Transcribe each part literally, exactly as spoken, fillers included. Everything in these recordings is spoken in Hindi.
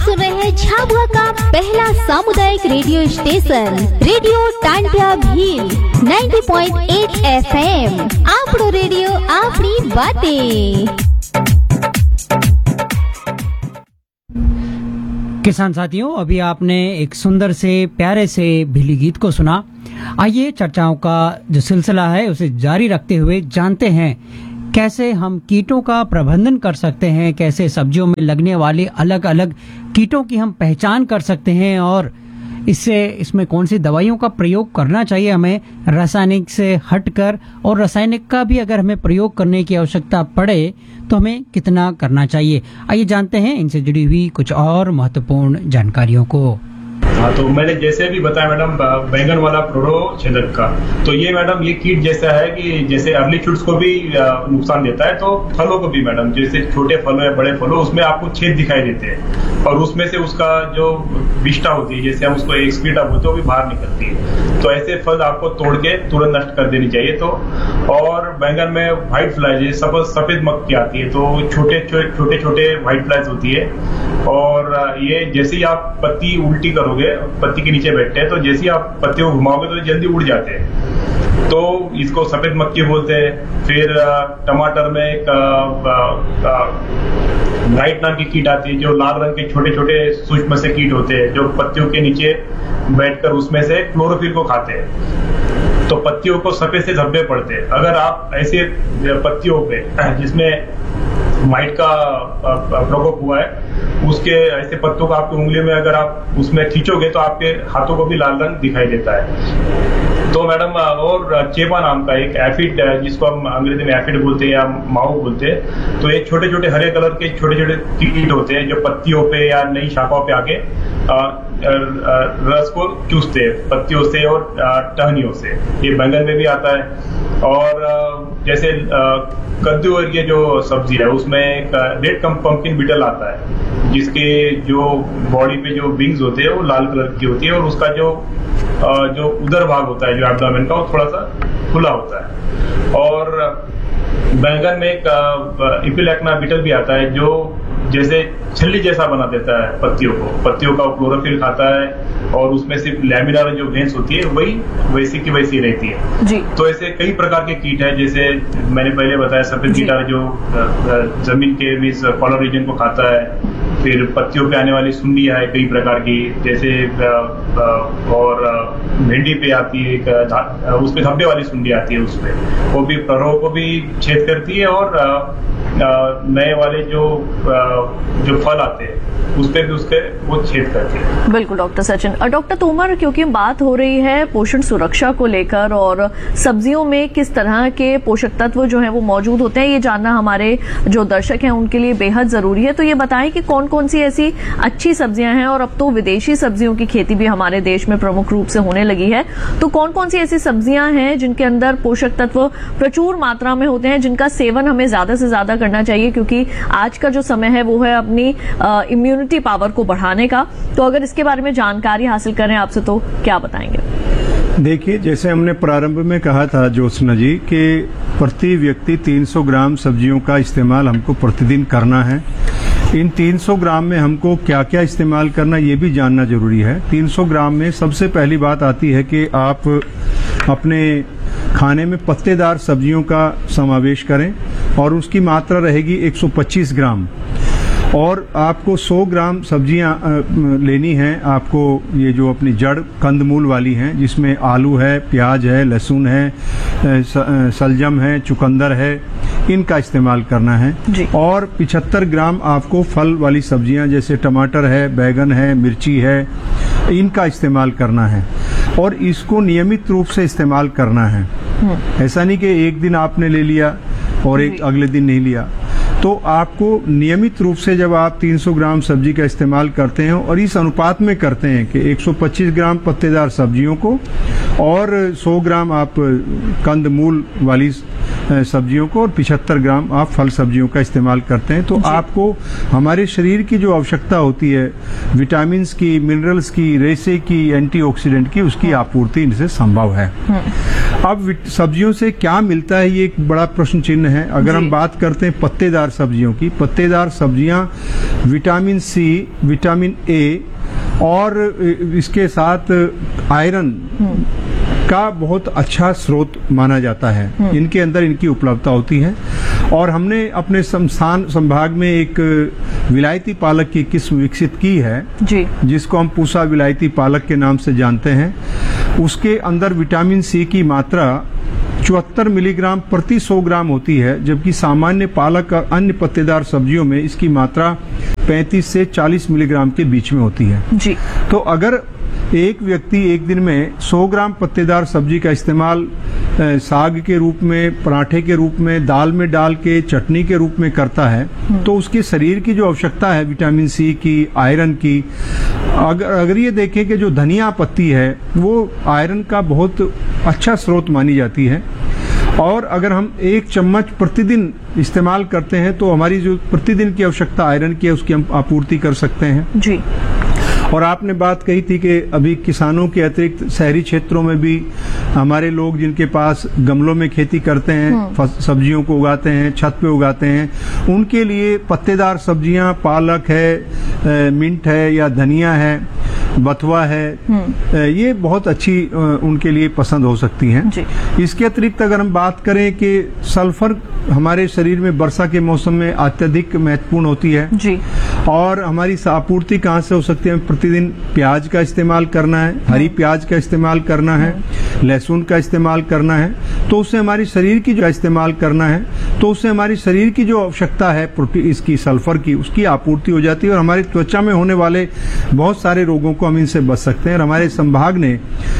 सुन रहे हैं झाबुआ का पहला सामुदायिक radio station radio Tantia Bhil नब्बे पॉइंट आठ एफ एम। आपड़ो रेडियो आपनी बातें। किसान साथियों, अभी आपने एक सुंदर से प्यारे से भीली गीत को सुना। आइए चर्चाओं का जो सिलसिला है उसे जारी रखते हुए जानते हैं कैसे हम कीटों का प्रबंधन कर सकते हैं, कैसे सब्जियों में लगने वाले अलग अलग कीटों की हम पहचान कर सकते हैं और इससे इसमें कौन सी दवाइयों का प्रयोग करना चाहिए हमें रासायनिक से हटकर, और रासायनिक का भी अगर हमें प्रयोग करने की आवश्यकता पड़े तो हमें कितना करना चाहिए। आइए जानते हैं इनसे जुड़ी हुई कुछ और महत्वपूर्ण जानकारियों को। हाँ, तो मैंने जैसे भी बताया मैडम बैंगन वाला प्रोडो छेदक का, तो ये मैडम ये कीट जैसा है कि जैसे अर्ली शूट्स को भी नुकसान देता है, तो फलों को भी मैडम, जैसे छोटे फलों या बड़े फलों उसमें आपको छेद दिखाई देते हैं और उसमें से उसका जो विष्ठा होती है, जैसे हम उसको एक्सक्रीटा बोलते हैं, वो भी बाहर निकलती है। तो ऐसे फल आपको तोड़ के तुरंत नष्ट कर देनी चाहिए। तो और बैंगन में व्हाइट फ्लाई सफेद मक्खी आती है, तो छोटे छोटे छोटे व्हाइट फ्लाइज होती है और ये जैसे ही आप पत्ती उल्टी करोगे, पत्ती के नीचे बैठते हैं, तो जैसे ही आप पत्तियों को घुमाओगे तो जल्दी उड़ जाते हैं, तो इसको सफेद मक्खी बोलते हैं। फिर टमाटर में एक ब्राइट नाम की कीट आती है, जो लाल रंग के छोटे छोटे सूक्ष्म से कीट होते हैं, जो पत्तियों के नीचे बैठकर उसमें से क्लोरोफिल को खाते हैं, तो पत्तियों को सफेद से धब्बे पड़ते हैं। अगर आप ऐसे पत्तियों पे जिसमें माइट का प्रकोप हुआ है, उसके ऐसे पत्तों को आपकी उंगली में अगर आप उसमें खींचोगे तो आपके हाथों को भी लाल रंग दिखाई देता है। तो मैडम और चेपा नाम का एक एफिड, जिसको हम अंग्रेजी में एफिड बोलते हैं या माऊ बोलते हैं, तो ये छोटे छोटे हरे कलर के छोटे छोटे कीट होते हैं जो पत्तियों पे या नई शाखाओं पे आके रस को चूसते हैं पत्तियों से और टहनियों से। ये बैंगन में भी आता है। और जैसे कद्दू और ये जो सब्जी है उसमें एक रेड पंपकिन बीटल आता है, जिसके जो बॉडी पे जो विंग्स होते हैं वो लाल कलर की होती है और उसका जो जो उदर भाग होता है, जो एब्डोमेन का, वो थोड़ा सा खुला होता है। और बैंगन में एक इपिलेक्ना बीटल भी आता है, जो जैसे छल्ली जैसा बना देता है पत्तियों को, पत्तियों का क्लोरोफिल खाता है और उसमें सिर्फ लैमिनार जो वेंस होती है वही वैसी की वैसी रहती है जी। तो ऐसे कई प्रकार के कीट है, जैसे मैंने पहले बताया सफेद कीटा जो जमीन के भी कॉलर रीजन को खाता है। फिर पत्तियों पे आने वाली सुंडियां है कई प्रकार की, जैसे और भिंडी पे आती है, उस पे धब्बे वाली सुंडी आती है, उसपे वो भी प्ररोह को भी छेद करती है और नए वाले जो जो फल आते हैं उस पे भी उसके वो छेद करती है। बिल्कुल डॉक्टर सचिन। डॉक्टर तोमर, क्योंकि बात हो रही है पोषण सुरक्षा को लेकर और सब्जियों में किस तरह के पोषक तत्व जो हैं वो मौजूद होते हैं, ये जानना हमारे जो दर्शक हैं उनके लिए बेहद जरूरी है। तो ये बताएं कि कौन कौन सी ऐसी अच्छी सब्जियां हैं, और अब तो विदेशी सब्जियों की खेती भी हमारे देश में प्रमुख रूप से होने लगी है, तो कौन कौन सी ऐसी सब्जियां हैं जिनके अंदर पोषक तत्व प्रचुर मात्रा में होते हैं, जिनका सेवन हमें ज्यादा से ज्यादा करना चाहिए, क्योंकि आज का जो समय है वो है अपनी इम्यूनिटी पावर को बढ़ाने का। तो अगर इसके बारे में जानकारी हासिल करें आपसे तो क्या बताएंगे? देखिए, जैसे हमने प्रारंभ में कहा था ज्योत्सना जी कि प्रति व्यक्ति तीन सौ ग्राम सब्जियों का इस्तेमाल हमको प्रतिदिन करना है। इन तीन सौ ग्राम में हमको क्या क्या इस्तेमाल करना ये भी जानना जरूरी है। तीन सौ ग्राम में सबसे पहली बात आती है कि आप अपने खाने में पत्तेदार सब्जियों का समावेश करें और उसकी मात्रा रहेगी एक सौ पच्चीस ग्राम। और आपको सौ ग्राम सब्जियां लेनी हैं, आपको ये जो अपनी जड़ कंदमूल वाली हैं, जिसमें आलू है, प्याज है, लहसुन है, सलजम है, चुकंदर है, इनका इस्तेमाल करना है। और पचहत्तर ग्राम आपको फल वाली सब्जियां जैसे टमाटर है, बैगन है, मिर्ची है, इनका इस्तेमाल करना है और इसको नियमित रूप से इस्तेमाल करना है। ऐसा नहीं कि एक दिन आपने ले लिया और एक अगले दिन नहीं लिया। तो आपको नियमित रूप से जब आप तीन सौ ग्राम सब्जी का इस्तेमाल करते हैं और इस अनुपात में करते हैं कि एक सौ पच्चीस ग्राम पत्तेदार सब्जियों को और सौ ग्राम आप कंदमूल वाली सब्जियों को और पचहत्तर ग्राम आप फल सब्जियों का इस्तेमाल करते हैं, तो आपको हमारे शरीर की जो आवश्यकता होती है विटामिन्स की, मिनरल्स की, रेशे की, एंटीऑक्सीडेंट की, उसकी आपूर्ति इनसे संभव है। अब सब्जियों से क्या मिलता है, ये एक बड़ा प्रश्न चिन्ह है। अगर हम बात करते हैं पत्तेदार सब्जियों की। पत्तेदार सब्जियां विटामिन सी, विटामिन ए और इसके साथ आयरन का बहुत अच्छा स्रोत माना जाता है। इनके अंदर इनकी उपलब्धता होती है। और हमने अपने संस्थान संभाग में एक विलायती पालक की किस्म विकसित की है जी, जिसको हम पूसा विलायती पालक के नाम से जानते हैं। उसके अंदर विटामिन सी की मात्रा चौहत्तर मिलीग्राम प्रति सौ ग्राम होती है, जबकि सामान्य पालक और अन्य पत्तेदार सब्जियों में इसकी मात्रा पैंतीस से चालीस मिलीग्राम के बीच में होती है जी। तो अगर एक व्यक्ति एक दिन में सौ ग्राम पत्तेदार सब्जी का इस्तेमाल साग के रूप में, पराठे के रूप में, दाल में डाल के, चटनी के रूप में करता है, तो उसके शरीर की जो आवश्यकता है विटामिन सी की, आयरन की, अगर अगर ये देखें कि जो धनिया पत्ती है वो आयरन का बहुत अच्छा स्रोत मानी जाती है। और अगर हम एक चम्मच प्रतिदिन इस्तेमाल करते हैं तो हमारी जो प्रतिदिन की आवश्यकता आयरन की है उसकी हम आपूर्ति कर सकते हैं जी। और आपने बात कही थी कि अभी किसानों के अतिरिक्त शहरी क्षेत्रों में भी हमारे लोग जिनके पास गमलों में खेती करते हैं, सब्जियों को उगाते हैं, छत पे उगाते हैं, उनके लिए पत्तेदार सब्जियां, पालक है, मिंट है या धनिया है, बथुआ है, ये बहुत अच्छी उनके लिए पसंद हो सकती हैं। इसके अतिरिक्त अगर हम बात करें कि सल्फर हमारे शरीर में वर्षा के मौसम में अत्यधिक महत्वपूर्ण होती है जी। और हमारी आपूर्ति कहाँ से हो सकती है? प्रतिदिन प्याज का इस्तेमाल करना है, हरी प्याज का इस्तेमाल करना है, लहसुन का इस्तेमाल करना है, तो उससे हमारी शरीर की जो इस्तेमाल करना है तो उससे हमारी शरीर की जो आवश्यकता है प्रोटीन इसकी, सल्फर की, उसकी आपूर्ति हो जाती है और हमारी त्वचा में होने वाले बहुत सारे रोगों को हम इनसे बच सकते हैं। और हमारे संभाग ने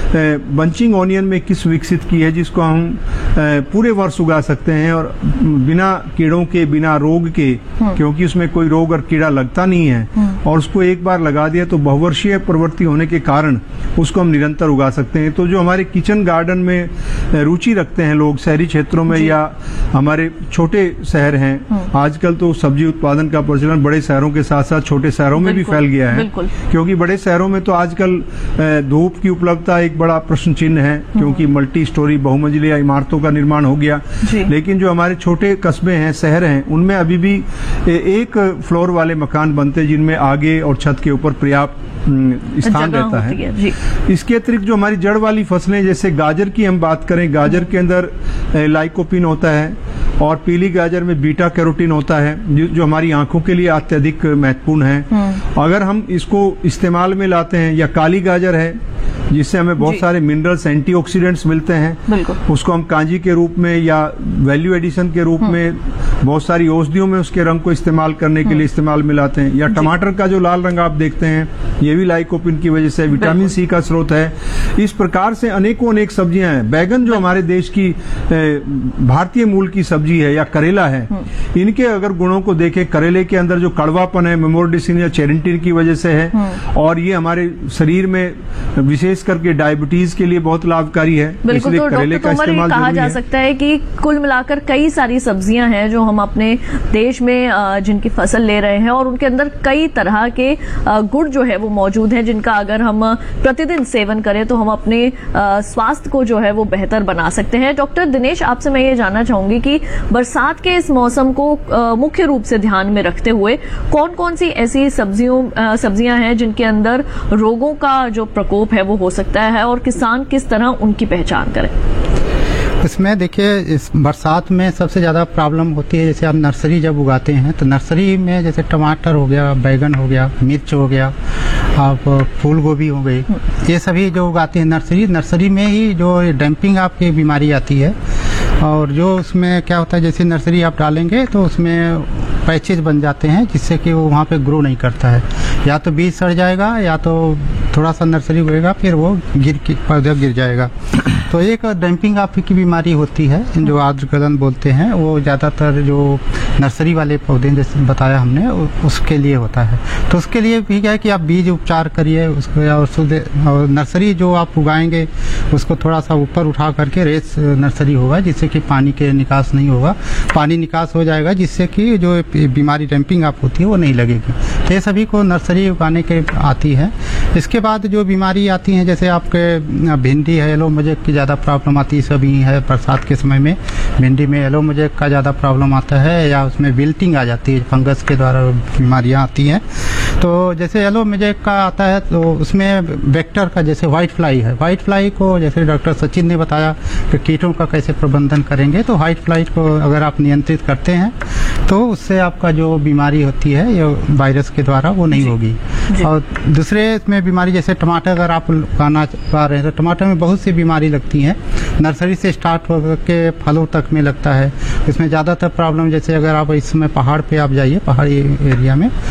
बंचिंग ऑनियन में किस्म विकसित की है जिसको हम पूरे वर्ष उगा सकते हैं और बिना कीड़ों के, बिना रोग के, क्योंकि उसमें कोई रोग और कीड़ा लगता नहीं है, और उसको एक बार लगा दिया तो बहुवर्षीय प्रवृत्ति होने के कारण उसको हम निरंतर उगा सकते हैं। तो जो हमारे किचन गार्डन में रुचि रखते हैं लोग शहरी क्षेत्रों में या हमारे छोटे शहर हैं, आजकल तो सब्जी उत्पादन का प्रचलन बड़े शहरों के साथ साथ छोटे शहरों में भी फैल गया है, क्योंकि बड़े शहरों में तो आजकल धूप की उपलब्धता एक बड़ा प्रश्न चिन्ह है, क्योंकि मल्टी स्टोरी बहुमंजिला इमारतों का निर्माण हो गया। लेकिन जो हमारे छोटे कस्बे हैं, शहर हैं, उनमें अभी भी एक फ्लोर वाले मकान बनते हैं जिनमें आगे और छत के ऊपर पर्याप्त स्थान रहता है। इसके अतिरिक्त जो हमारी जड़ वाली फसलें, जैसे गाजर की हम बात करें, गाजर के अंदर लाइकोपिन होता है और पीली गाजर में बीटा कैरोटीन होता है जो हमारी आंखों के लिए अत्यधिक महत्वपूर्ण है। अगर हम इसको इस्तेमाल में लाते हैं, या काली गाजर है जिससे हमें बहुत सारे मिनरल्स, एंटीऑक्सीडेंट्स मिलते हैं, उसको हम कांजी के रूप में या वैल्यू एडिशन के रूप में बहुत सारी औषधियों में उसके रंग को इस्तेमाल करने के लिए इस्तेमाल में लाते हैं। या टमाटर का जो लाल रंग आप देखते हैं ये भी लाइकोपिन की वजह से विटामिन सी का स्रोत है। इस प्रकार से अनेकों अनेक सब्जियां हैं। बैगन जो हमारे देश की भारतीय मूल की सब्जी है, या करेला है, इनके अगर गुणों को देखें, करेले के अंदर जो कड़वापन है मेमोरिडिसिन या चेरेंटिन की वजह से है, और ये हमारे शरीर में विशेष करके डायबिटीज के लिए बहुत लाभकारी है। बिल्कुल, तो डॉक्टर तोमर ये कहा जा सकता है कि कुल मिलाकर कई सारी सब्जियां हैं जो हम अपने देश में जिनकी फसल ले रहे हैं और उनके अंदर कई तरह के गुण जो है वो मौजूद हैं, जिनका अगर हम प्रतिदिन सेवन करें तो हम अपने स्वास्थ्य को जो है वो बेहतर बना सकते हैं। डॉक्टर दिनेश, आपसे मैं ये जानना चाहूंगी कि बरसात के इस मौसम को मुख्य रूप से ध्यान में रखते हुए कौन कौन सी ऐसी सब्जियों सब्जियां हैं जिनके अंदर रोगों का जो प्रकोप है वो हो सकता है और किसान किस तरह उनकी पहचान करें? इसमें देखिए, इस बरसात में सबसे ज़्यादा प्रॉब्लम होती है, जैसे आप नर्सरी जब उगाते हैं तो नर्सरी में जैसे टमाटर हो गया, बैगन हो गया, मिर्च हो गया, आप फूल गोभी हो गई, ये सभी जो उगाते हैं नर्सरी नर्सरी में ही जो डंपिंग आपकी बीमारी आती है। और जो उसमें क्या होता है, जैसे नर्सरी आप डालेंगे तो उसमें पैचेज बन जाते हैं जिससे कि वो वहाँ पे ग्रो नहीं करता है, या तो बीज सड़ जाएगा या तो थोड़ा सा नर्सरी होएगा फिर वो गिर पौधा गिर जाएगा। तो एक डंपिंग आपकी की बीमारी होती है जो आर्द्र गलन बोलते हैं, वो ज़्यादातर जो नर्सरी वाले पौधे जैसे बताया हमने उसके लिए होता है। तो उसके लिए भी क्या है कि आप बीज उपचार करिए उसको, और शुद्ध और नर्सरी जो आप उगाएंगे उसको थोड़ा सा ऊपर उठा करके रेस नर्सरी होगा जिससे कि पानी के निकास नहीं होगा, पानी निकास हो जाएगा जिससे कि जो बीमारी डंपिंग आप होती है वो नहीं लगेगी। तो ये सभी को नर्सरी उगाने के आती है। इसके बाद जो बीमारी आती है जैसे आपके भिंडी है, येलो मोजेक की ज़्यादा प्रॉब्लम आती है, सभी है बरसात के समय में भिंडी में येलो मोजेक का ज़्यादा प्रॉब्लम आता है, या उसमें विल्टिंग आ जाती है, फंगस के द्वारा बीमारियां आती हैं। तो जैसे येलो मोजेक का आता है तो उसमें वेक्टर का जैसे व्हाइट फ्लाई है, व्हाइट फ्लाई को जैसे डॉक्टर सचिन ने बताया कि कीटों का कैसे प्रबंधन करेंगे, तो व्हाइट फ्लाई को अगर आप नियंत्रित करते हैं तो उससे आपका जो बीमारी होती है ये वायरस के द्वारा वो नहीं होगी। और दूसरे इसमें बीमारी जैसे टमाटर अगर आप उगाना पा रहे हैं तो टमाटर में बहुत सी बीमारी लगती हैं, नर्सरी से स्टार्ट होकर के फलों तक में लगता है। इसमें ज़्यादातर प्रॉब्लम जैसे अगर आप इस समय पहाड़ पे आप जाइए, पहाड़ी एरिया में,